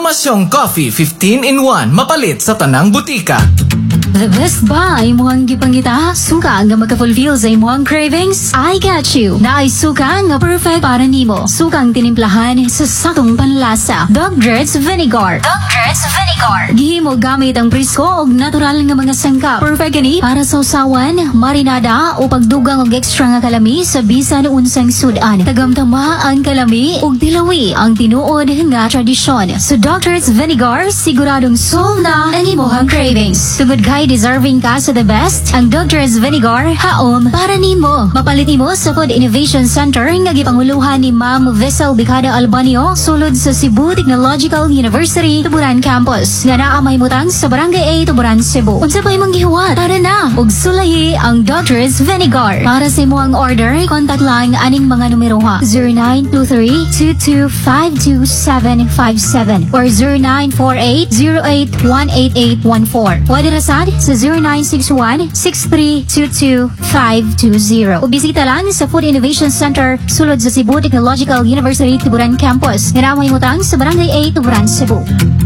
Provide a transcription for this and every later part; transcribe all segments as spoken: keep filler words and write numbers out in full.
Programasyong Coffee fifteen in one mapalit sa tanang butika. The best ba ay muhang gipangita? Suka nga magka-fulfill sa imuhang cravings? I got you! Na ay suka nga perfect para nimo. Sukang tinimplahan sa sakong panlasa. Dogger's Vinegar. Dogger's Vinegar. Gihimo gamit ang presko o natural nga mga sangkap. Perfect gani para sa usawan, marinada o pagdugang og extra nga kalami sa bisan unsang sudan. Tagamtama ang kalami ug dilawi ang tinuod nga tradisyon. So Dogger's Vinegar, siguradong solve na ang imuhang cravings. Tugod kay deserving ka sa the best, ang Dogger's Vinegar haom para nimo. Mapalit nimo sa Food Innovation Center nga gipanguluhan ni Ma'am Vessel Bicada Albanio sulod sa Cebu Technological University Tuburan Campus nga naa mahimutang sa Barangay A, Tuburan, Cebu. Unsa pa imong gihuwat? Tara na ug sulahi ang Dogger's Vinegar. Para sa imong order, contact lang aning mga numero ha: zero nine two three, two two five two seven five seven or zero nine four eight, zero eight one eight eight one four. Pwede rasad sa zero nine six one, six three two two five two zero. O bisita lang sa Food Innovation Center sulod sa Cebu Technological University Tuburan Campus. Ngaramay mutang sa Barangay A, Tuburan, Cebu.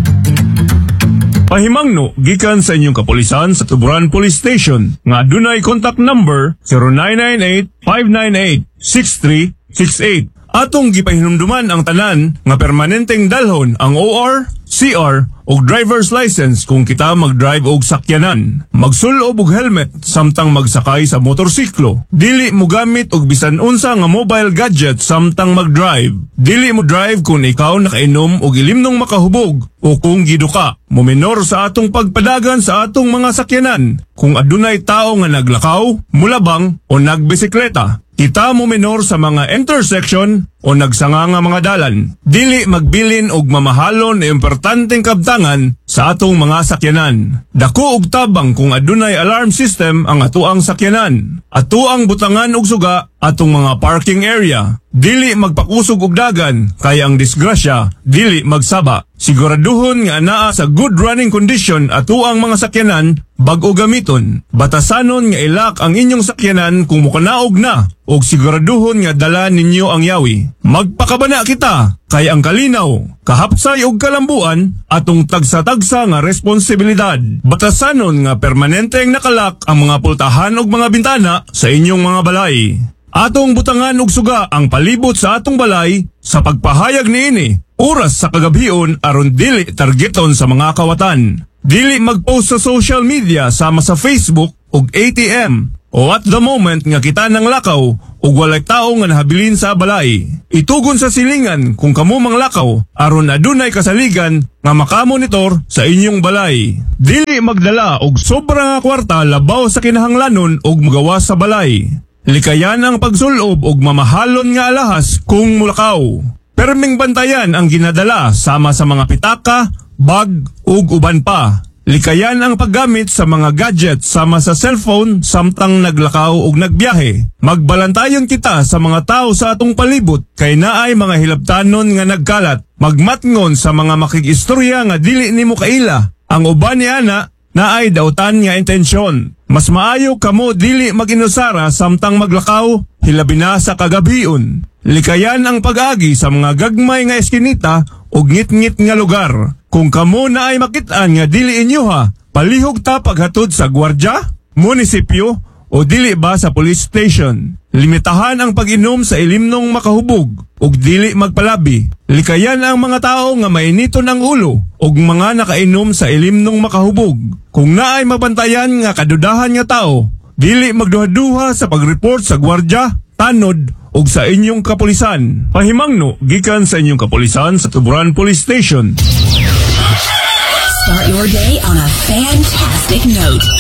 Pahimangno gikan sa inyong kapulisan sa Tuburan Police Station nga adunay contact number zero nine nine eight, five nine eight, six three six eight. Atong gipahinumduman ang tanan nga permanenteng dalhon ang O R, C R o driver's license kung kita mag-drive og sakyanan. Magsulob og helmet samtang magsakay sa motorsiklo. Dili mo gamit og bisan unsa nga mobile gadget samtang mag-drive. Dili mo drive kung ikaw nakainom og ilimnong makahubog o kung giduka. Muminor sa atong pagpadagan sa atong mga sakyanan kung adunay tao nga naglakaw, mulabang o nagbisikleta. Kita mo minor sa mga intersection o nagsanga nga mga dalan. Dili magbilin og mamahalon e importanteng kabtangan sa atong mga sakyanan. Dako og tabang kung adunay alarm system ang atuang sakyanan. Atuang butangan og suga atong mga parking area. Dili magpakusog og dagan kay ang disgrasya dili magsaba. Siguraduhon nga naa sa good running condition atuang mga sakyanan bag-o gamiton. Batasanon nga ilak ang inyong sakyanan kung mukanaog na og siguraduhon nga dala ninyo ang yawi. Magpakabana kita kay ang kalinaw, kahapsay og kalambuan atong tagsa-tagsa nga responsibilidad. Batasanon nga permanenteng nakalak ang mga pultahan og mga bintana sa inyong mga balay. Atong butangan og suga ang palibot sa atong balay sa pagpahayag niini oras sa kagabion aron dili targeton sa mga kawatan. Dili mag-post sa social media sama sa Facebook ug A T M o at the moment nga kita nang lakaw ug walay tao nga nahabilin sa balay. Itugon sa silingan kung kamo manglakaw aron adunay kasaligan nga makamonitor sa inyong balay. Dili magdala og sobra nga kwarta labaw sa kinahanglanon ug magawas sa balay. Likayan ang pagsulob og mamahalon nga alahas kung mulakaw. Perming bantayan ang ginadala sama sa mga pitaka, bag ug uban pa. Likayan ang paggamit sa mga gadget sama sa cellphone samtang naglakaw ug nagbiyahe. Magbalantayon kita sa mga tao sa atong palibot kay naay mga hilabtanon nga nagkalat. Magmatngon sa mga makig-istorya nga dili nimo kaila. Ang uban ni ana naay dautan nga intensyon. Mas maayo kamo dili maginusara samtang maglakaw hilabi na sa kagabion. Likayan ang pag-agi sa mga gagmay nga eskinita o ngit-ngit nga lugar. Kung kamo na ay makitaan nga dili inyo ha, palihog ta paghatod sa gwardya, munisipyo o dili ba sa police station. Limitahan ang pag-inom sa ilimnong makahubog ug dili magpalabi. Likayan ang mga tao nga mainito ng ulo ug mga nakainom sa ilimnong makahubog. Kung naay mabantayan nga kadudahan nga tao, dili magduha-duha sa pag-report sa gwardya, tanod ug sa inyong kapulisan. Pahimangno gikan sa inyong kapulisan sa Tuburan Police Station. Start your day on a fantastic note